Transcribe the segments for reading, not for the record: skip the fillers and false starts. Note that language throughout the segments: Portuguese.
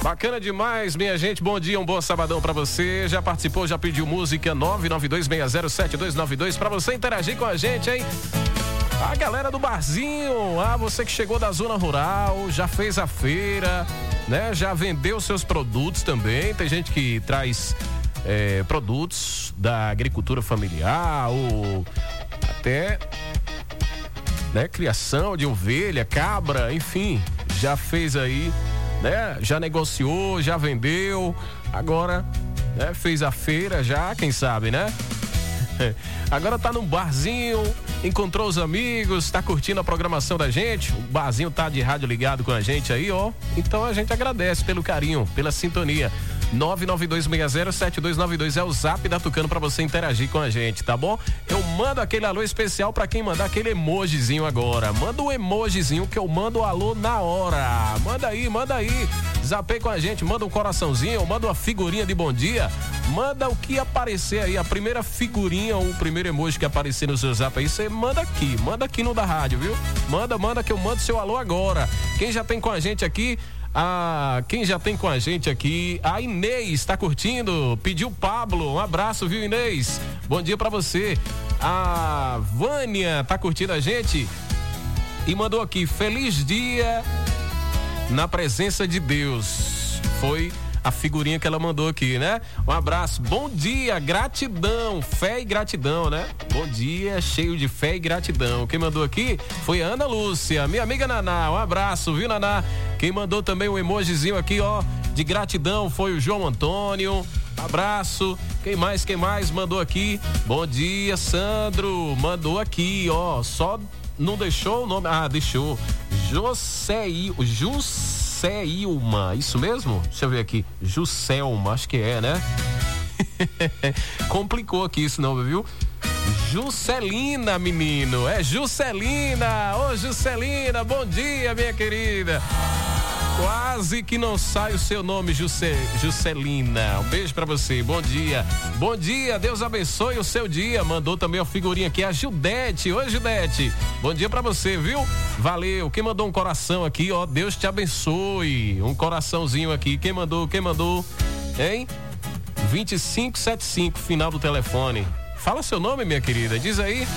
Bacana demais, minha gente. Bom dia, um bom sabadão pra você. Já participou, já pediu música? 992607292 pra você interagir com a gente, hein? A galera do barzinho, você que chegou da zona rural, já fez a feira, né? Já vendeu seus produtos também. Tem gente que traz produtos da agricultura familiar ou até, né, criação de ovelha, cabra, enfim, já fez aí, né? Já negociou, já vendeu, agora, né, fez a feira já, quem sabe, né? Agora tá num barzinho, encontrou os amigos, tá curtindo a programação da gente, o barzinho tá de rádio ligado com a gente aí, ó. Então a gente agradece pelo carinho, pela sintonia. 992607292 é o zap da Tucano pra você interagir com a gente, tá bom? Eu mando aquele alô especial pra quem mandar aquele emojizinho agora. Manda um emojizinho que eu mando o alô na hora. Manda aí. Zapei com a gente, manda um coraçãozinho, manda uma figurinha de bom dia. Manda o que aparecer aí, a primeira figurinha ou o primeiro emoji que aparecer no seu zap aí, você manda aqui no da rádio, viu? Manda que eu mando seu alô agora. Quem já tem com a gente aqui, a Inês tá curtindo, pediu Pablo, um abraço, viu, Inês? Bom dia pra você. A Vânia tá curtindo a gente e mandou aqui, feliz dia na presença de Deus. Foi a figurinha que ela mandou aqui, né? Um abraço, bom dia, gratidão, fé e gratidão, né? Bom dia, cheio de fé e gratidão. Quem mandou aqui foi a Ana Lúcia, minha amiga Naná, um abraço, viu, Naná? Quem mandou também um emojizinho aqui, ó, de gratidão foi o João Antônio, abraço. Quem mais mandou aqui? Bom dia, Sandro, mandou aqui, ó, só não deixou o nome, deixou, Juscelma, isso mesmo? Deixa eu ver aqui, Juscelma, acho que é, né? Complicou aqui isso não, viu? Juscelina, menino, é Juscelina, ô Juscelina, bom dia, minha querida. Quase que não sai o seu nome, Juscelina. Um beijo pra você, bom dia. Bom dia, Deus abençoe o seu dia. Mandou também a figurinha aqui, a Gildete. Oi, Gildete. Bom dia pra você, viu? Valeu. Quem mandou um coração aqui, ó, Deus te abençoe. Um coraçãozinho aqui. Quem mandou? Hein? 2575, final do telefone. Fala seu nome, minha querida. Diz aí.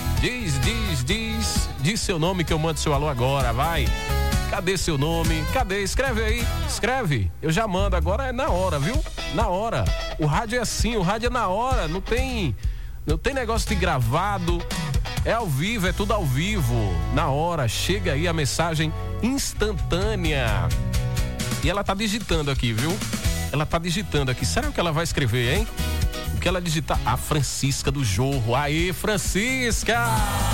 Diz seu nome que eu mando seu alô agora, vai. Cadê seu nome? Cadê? Escreve aí. Escreve. Eu já mando. Agora é na hora, viu? Na hora. O rádio é assim. O rádio é na hora. Não tem negócio de gravado. É ao vivo. É tudo ao vivo. Na hora. Chega aí a mensagem instantânea. E ela tá digitando aqui, viu? Ela tá digitando aqui. Será que ela vai escrever, hein? O que ela digitar? A Francisca do Jorro. Aê, Francisca!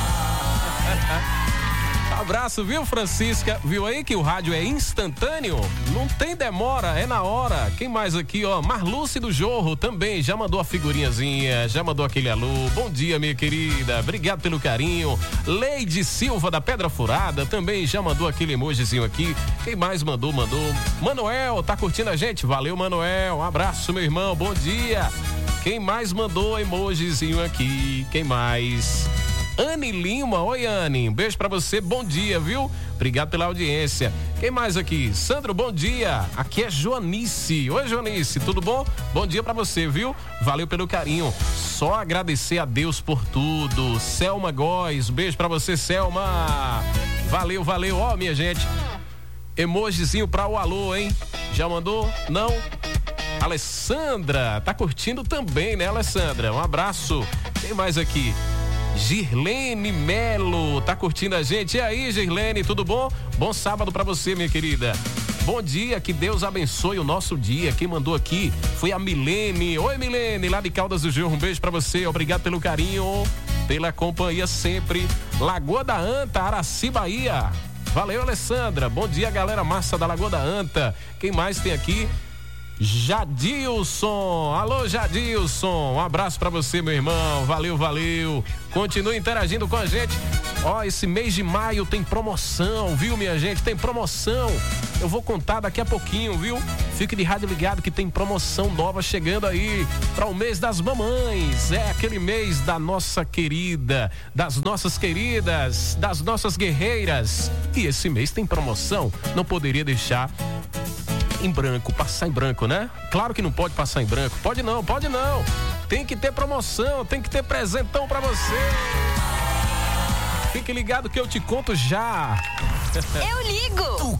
Abraço, viu, Francisca? Viu aí que o rádio é instantâneo? Não tem demora, é na hora. Quem mais aqui, ó? Marluce do Jorro também já mandou a figurinhazinha, já mandou aquele alô. Bom dia, minha querida. Obrigado pelo carinho. Leide Silva da Pedra Furada também já mandou aquele emojizinho aqui. Quem mais mandou? Manuel, tá curtindo a gente? Valeu, Manuel. Um abraço, meu irmão. Bom dia. Quem mais mandou emojizinho aqui? Quem mais? Anne Lima, oi Anne, um beijo pra você, bom dia, viu? Obrigado pela audiência. Quem mais aqui? Sandro, bom dia. Aqui é Joanice. Oi Joanice, tudo bom? Bom dia pra você, viu? Valeu pelo carinho. Só agradecer a Deus por tudo. Selma Góes, um beijo pra você, Selma. Valeu. Ó, minha gente, emojizinho pra o alô, hein? Já mandou? Não? Alessandra, tá curtindo também, né, Alessandra? Um abraço. Quem mais aqui? Girlene Melo, tá curtindo a gente? E aí, Girlene, tudo bom? Bom sábado pra você, minha querida. Bom dia, que Deus abençoe o nosso dia. Quem mandou aqui foi a Milene. Oi, Milene, lá de Caldas do Jorro. Um beijo pra você, obrigado pelo carinho, pela companhia sempre. Lagoa da Anta, Araci, Bahia. Valeu, Alessandra. Bom dia, galera massa da Lagoa da Anta. Quem mais tem aqui? Jadilson, alô Jadilson, um abraço pra você, meu irmão, valeu. Continue interagindo com a gente. Ó, esse mês de maio tem promoção, viu, minha gente? Tem promoção. Eu vou contar daqui a pouquinho, viu? Fique de rádio ligado que tem promoção nova chegando aí para o mês das mamães. É aquele mês da nossa querida, das nossas queridas, das nossas guerreiras. E esse mês tem promoção. Não poderia deixar em branco, passar em branco, né? Claro que não pode passar em branco. Pode não. Tem que ter promoção, tem que ter presentão pra você. Fique ligado que eu te conto já. Eu ligo. O